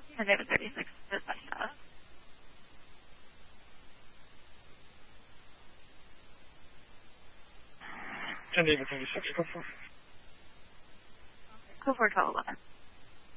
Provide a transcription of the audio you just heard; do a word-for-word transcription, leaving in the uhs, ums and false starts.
ten David thirty-six, dispatch status. ten David thirty-six, go for it. Go for twelve eleven.